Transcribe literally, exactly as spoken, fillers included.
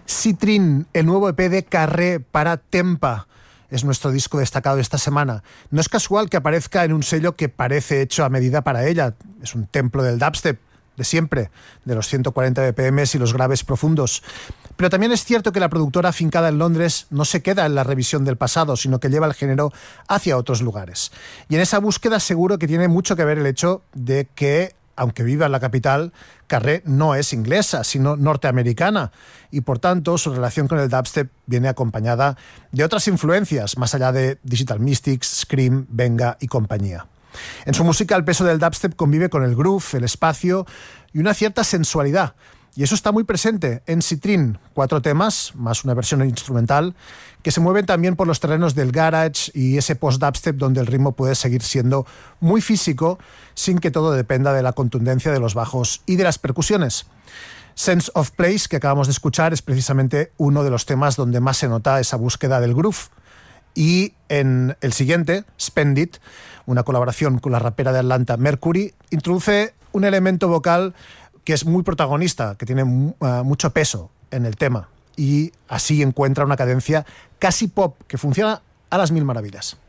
Citrin, el nuevo E P de Carré para Tempa. Es nuestro disco destacado de esta semana. No es casual que aparezca en un sello que parece hecho a medida para ella. Es un templo del dubstep de siempre, de los ciento cuarenta B P M y los graves profundos. Pero también es cierto que la productora afincada en Londres no se queda en la revisión del pasado, sino que lleva el género hacia otros lugares. Y en esa búsqueda seguro que tiene mucho que ver el hecho de que, aunque viva en la capital, Carré no es inglesa, sino norteamericana, y por tanto su relación con el dubstep viene acompañada de otras influencias, más allá de Digital Mystics, Scream, Venga y compañía. En su música el peso del dubstep convive con el groove, el espacio y una cierta sensualidad, y eso está muy presente en Citrin, cuatro temas, más una versión instrumental, que se mueven también por los terrenos del garage y ese post-dubstep donde el ritmo puede seguir siendo muy físico sin que todo dependa de la contundencia de los bajos y de las percusiones. Sense of Place, que acabamos de escuchar, es precisamente uno de los temas donde más se nota esa búsqueda del groove. Y en el siguiente, Spend It, una colaboración con la rapera de Atlanta Mercury, introduce un elemento vocal que es muy protagonista, que tiene uh, mucho peso en el tema, y así encuentra una cadencia casi pop que funciona a las mil maravillas.